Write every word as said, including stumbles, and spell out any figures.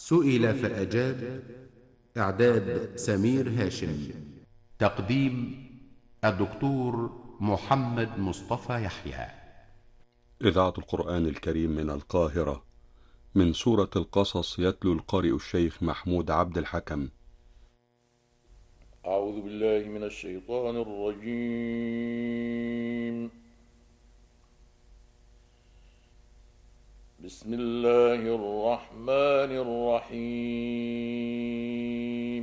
سئل فأجاب. إعداد سمير هاشم. تقديم الدكتور محمد مصطفى يحيى. إذاعة القرآن الكريم من القاهرة، من سورة القصص، يتلو القارئ الشيخ محمود عبد الحكم. أعوذ بالله من الشيطان الرجيم. بسم الله الرحمن الرحيم.